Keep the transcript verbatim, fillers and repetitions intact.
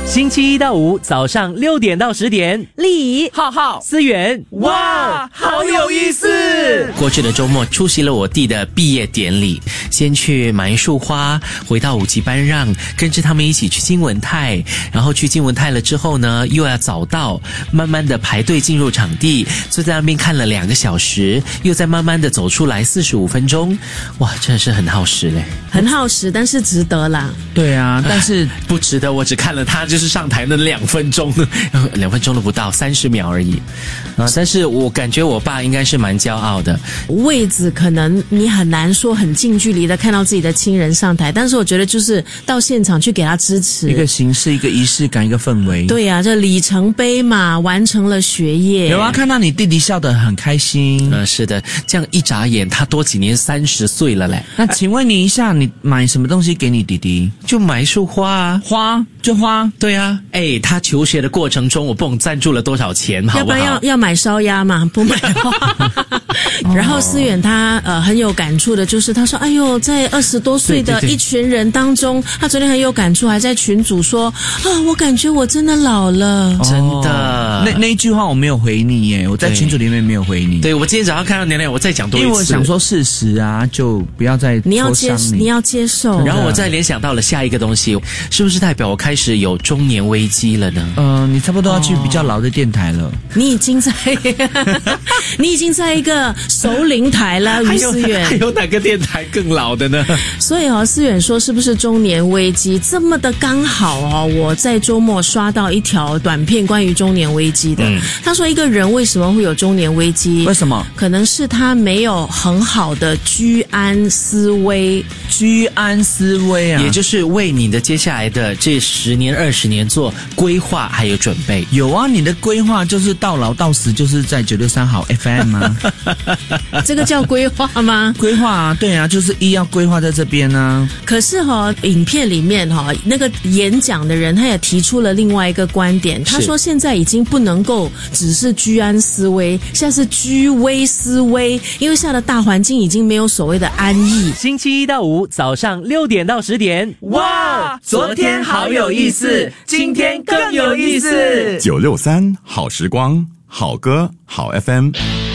星期一到五早上六点到十点， 李浩浩、思远，哇，好有意思！ 过去的周末出席了我弟的毕业典礼，先去买一束花，回到五级班让，跟着他们一起去金文泰，然后去金文泰了之后呢，又要早到，慢慢的排队进入场地，坐在那边看了两个小时，又再慢慢的走出来四十五分钟，哇，真的是很耗时嘞， 很耗时，但是值得啦。 对啊，但是不值得，我只看了他就是上台的两分钟，两分钟都不到，三十秒而已啊！但是我感觉我爸应该是蛮骄傲的。 位子可能你很难说很近距离的看到自己的亲人上台，但是我觉得就是到现场去给他支持， 一个形式，一个仪式感，一个氛围。 对啊，这里程碑嘛，完成了学业。 有啊，看到你弟弟笑得很开心。 嗯，是的，这样一眨眼，他多几年三十岁了嘞。 那请问你一下，你买什么东西给你弟弟？ 就买一束花啊， 花就花。 对啊，哎，他求学的过程中，我不懂赞助了多少钱，好不好？ 要不然要要买烧鸭嘛，不买花。然后思远他呃很有感触的，就是他说，哎呦，在二十多岁的一群人当中，他昨天很有感触，还在群组说啊，我感觉我真的老了， 真的。 哦、那那一句话我没有回你耶，我在群组里面没有回你。 对，我今天早上看到娘娘，我再讲多一次， 因为我想说事实啊，就不要再你要接你你要接受。 然后我再联想到了下一个东西，是不是代表我开始有中年危机了呢？ 嗯、呃，你差不多要去比较老的电台了。 你已经在，你已经在一个熟龄台了，于思远。 还有哪个电台更老的呢？ 所以哦，思远说是不是中年危机这么的刚好哦？我在周末刷到一条短片关于中年危机的，嗯、他说一个人为什么会有中年危机？ 为什么？ 可能是他没有很好的居安思危， 居安思危啊， 也就是为你的接下来的这十年、二十年做规划还有准备。 有啊，你的规划就是到老到死，就是在九六三好 F M 吗？ 这个叫规划吗？ 规划啊，对啊，就是一要规划在这边啊。 可是哈、哦，影片里面哈、哦，那个演讲的人他也提出了另外一个观点，他说现在已经不能够只是居安思危，现在是居危思危，因为现在的大环境已经没有所谓的安逸。 星期一到五早上六点到十点，哇，昨天好有意思，今天更有意思。 九六三好时光，好歌好 F M。